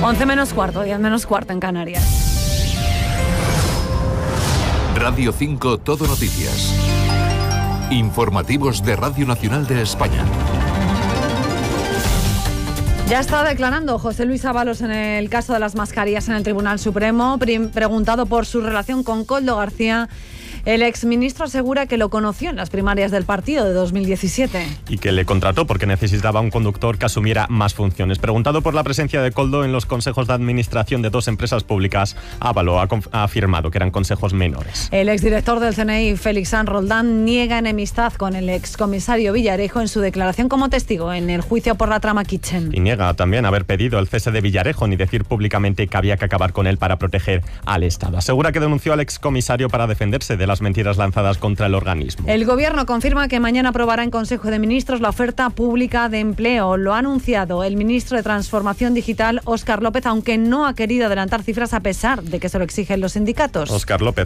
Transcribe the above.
11 menos cuarto, 10 menos cuarto en Canarias. Radio 5 Todo Noticias. Informativos de Radio Nacional de España. Ya está declarando José Luis Ábalos en el caso de las mascarillas en el Tribunal Supremo. Preguntado por su relación con Koldo García, el exministro asegura que lo conoció en las primarias del partido de 2017. Y que le contrató porque necesitaba un conductor que asumiera más funciones. Preguntado por la presencia de Koldo en los consejos de administración de dos empresas públicas, Ábalos ha afirmado que eran consejos menores. El exdirector del CNI, Félix Sanz Roldán, niega enemistad con el excomisario Villarejo en su declaración como testigo en el juicio por la trama Kitchen. Y niega también haber pedido el cese de Villarejo ni decir públicamente que había que acabar con él para proteger al Estado. Asegura que denunció al excomisario para defenderse de las mentiras lanzadas contra el organismo. El Gobierno confirma que mañana aprobará en Consejo de Ministros la oferta pública de empleo. Lo ha anunciado el ministro de Transformación Digital, Óscar López, aunque no ha querido adelantar cifras a pesar de que se lo exigen los sindicatos. Óscar López